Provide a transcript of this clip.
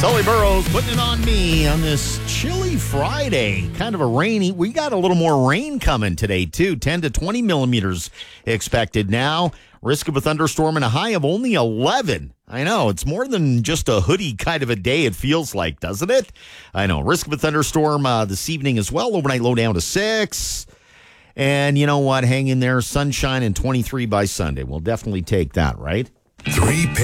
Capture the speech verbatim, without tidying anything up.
Sully Burrows putting it on me on this chilly Friday. Kind of a rainy. We got a little more rain coming today, too. ten to twenty millimeters expected now. Risk of a thunderstorm and a high of only eleven. I know. It's more than just a hoodie kind of a day, it feels like, doesn't it? I know. Risk of a thunderstorm uh, this evening as well. Overnight low down to six. And you know what? Hang in there. Sunshine and twenty-three by Sunday. We'll definitely take that, right? Three